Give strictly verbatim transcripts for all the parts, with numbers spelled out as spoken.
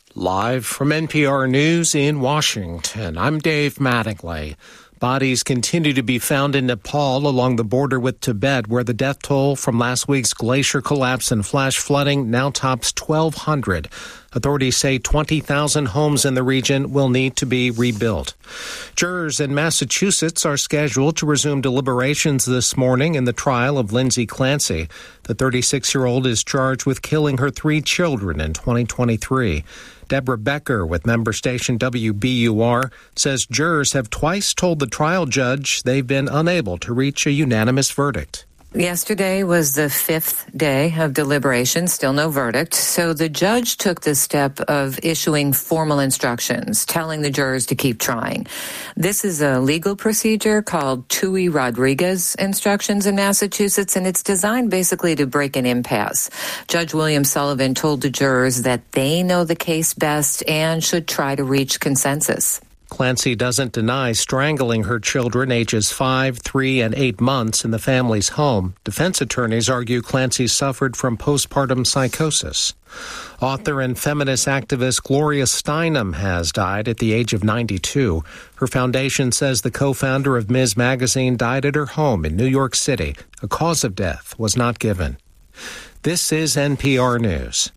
Live from N P R News in Washington, I'm Dave Mattingly. Bodies continue to be found in Nepal along the border with Tibet, where the death toll from last week's glacier collapse and flash flooding now tops twelve hundred. Authorities say twenty thousand homes in the region will need to be rebuilt. Jurors in Massachusetts are scheduled to resume deliberations this morning in the trial of Lindsay Clancy. The thirty-six-year-old is charged with killing her three children in twenty twenty-three. Deborah Becker with member station W B U R says jurors have twice told the trial judge they've been unable to reach a unanimous verdict. Yesterday was the fifth day of deliberation, still no verdict. So the judge took the step of issuing formal instructions, telling the jurors to keep trying. This is a legal procedure called Tui-Rodriguez instructions in Massachusetts, and it's designed basically to break an impasse. Judge William Sullivan told the jurors that they know the case best and should try to reach consensus. Clancy doesn't deny strangling her children, ages five, three, and eight months, in the family's home. Defense attorneys argue Clancy suffered from postpartum psychosis. Author and feminist activist Gloria Steinem has died at the age of ninety-two. Her foundation says the co-founder of Ms. Magazine died at her home in New York City. A cause of death was not given. This is N P R News.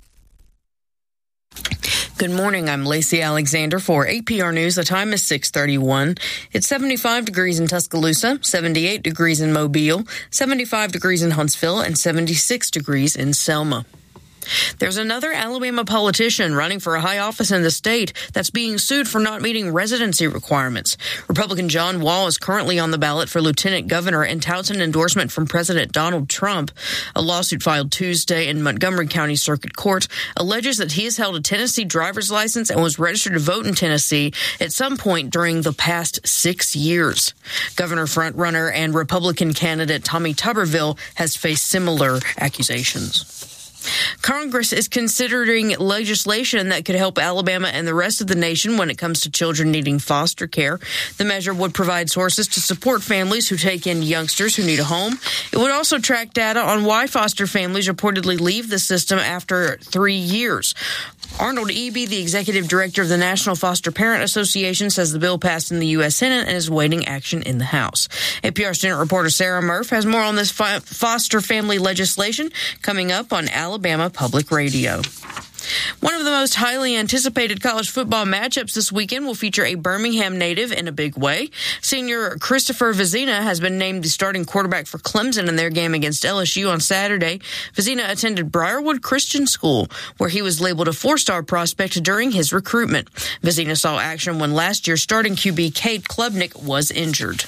Good morning. I'm Lacey Alexander for A P R News. The time is six thirty-one. It's seventy-five degrees in Tuscaloosa, seventy-eight degrees in Mobile, seventy-five degrees in Huntsville, and seventy-six degrees in Selma. There's another Alabama politician running for a high office in the state that's being sued for not meeting residency requirements. Republican John Wall is currently on the ballot for lieutenant governor and touts an endorsement from President Donald Trump. A lawsuit filed Tuesday in Montgomery County Circuit Court alleges that he has held a Tennessee driver's license and was registered to vote in Tennessee at some point during the past six years. Governor frontrunner and Republican candidate Tommy Tuberville has faced similar accusations. Congress is considering legislation that could help Alabama and the rest of the nation when it comes to children needing foster care. The measure would provide sources to support families who take in youngsters who need a home. It would also track data on why foster families reportedly leave the system after three years. Arnold Eby, the executive director of the National Foster Parent Association, says the bill passed in the U S Senate and is awaiting action in the House. A P R Senate reporter Sarah Murph has more on this fi- foster family legislation coming up on Alabama Public Radio. One of the most highly anticipated college football matchups this weekend will feature a Birmingham native in a big way. Senior Christopher Vizina has been named the starting quarterback for Clemson in their game against L S U on Saturday. Vizina attended Briarwood Christian School, where he was labeled a four-star prospect during his recruitment. Vizina saw action when last year's starting Q B Cade Klubnik was injured.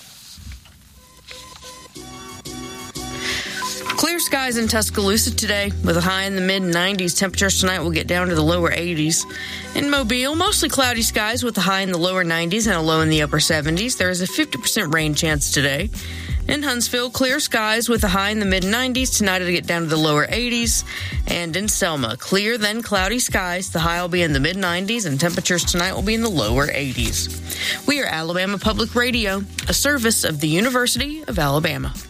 Clear skies in Tuscaloosa today with a high in the mid nineties. Temperatures tonight will get down to the lower eighties. In Mobile, mostly cloudy skies with a high in the lower nineties and a low in the upper seventies. There is a fifty percent rain chance today. In Huntsville, clear skies with a high in the mid nineties. Tonight it'll get down to the lower eighties. And in Selma, clear then cloudy skies. The high will be in the mid nineties and temperatures tonight will be in the lower eighties. We are Alabama Public Radio, a service of the University of Alabama.